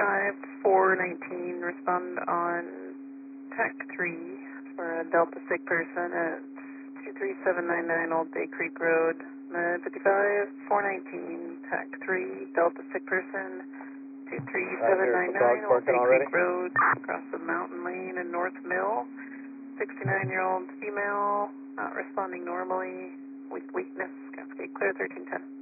419, respond on TAC 3 for a Delta sick person at 23799 Old Bay Creek Road. 419, TAC 3, Delta sick person, 23799 Old Bay Creek Road, across the mountain lane in North Mill. 69-year-old female, not responding normally, with weakness, Cascade Clear 1310.